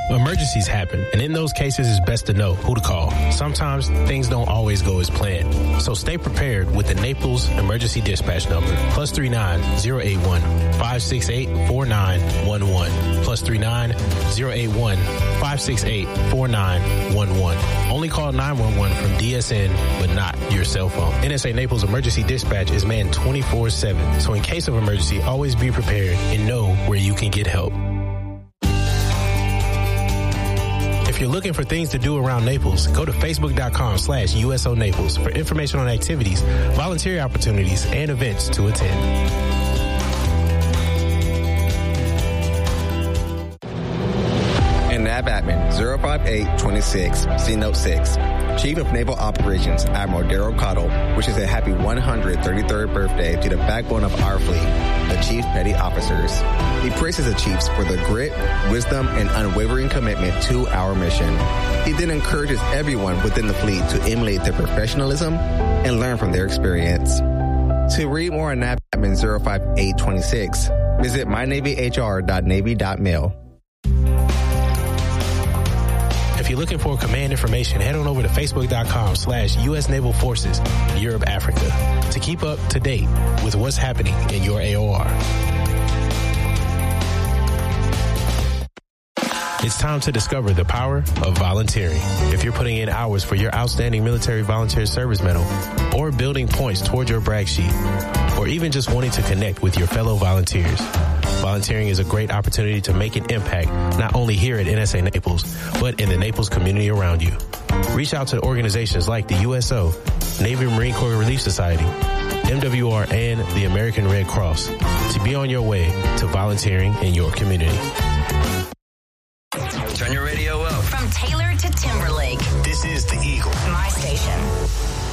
Emergencies happen, and in those cases, it's best to know who to call. Sometimes things don't always go as planned. So stay prepared with the Naples Emergency Dispatch number, +39 081 568 4911. +39 081 568 4911. Only call 911 from DSN, but not your cell phone. NSA Naples Emergency Dispatch is manned 24/7. So in case of emergency, always be prepared and know where you can get help. If you're looking for things to do around Naples, go to facebook.com/USO Naples for information on activities, volunteer opportunities, and events to attend. And Nav Admin 05826, C Note 6. Chief of Naval Operations, Admiral Daryl Cottle, wishes a happy 133rd birthday to the backbone of our fleet, the Chief Petty Officers. He praises the Chiefs for their grit, wisdom, and unwavering commitment to our mission. He then encourages everyone within the fleet to emulate their professionalism and learn from their experience. To read more on Nav Admin 05826, visit mynavyhr.navy.mil. If you're looking for command information, head on over to facebook.com/US Naval Forces, Europe, Africa, to keep up to date with what's happening in your AOR. It's time to discover the power of volunteering. If you're putting in hours for your outstanding military volunteer service medal, or building points toward your brag sheet, or even just wanting to connect with your fellow volunteers, volunteering is a great opportunity to make an impact not only here at NSA Naples, but in the Naples community around you. Reach out to organizations like the USO, Navy Marine Corps Relief Society, MWR, and the American Red Cross to be on your way to volunteering in your community. Turn your radio up. From Taylor to Timberlake. This is The Eagle. My station.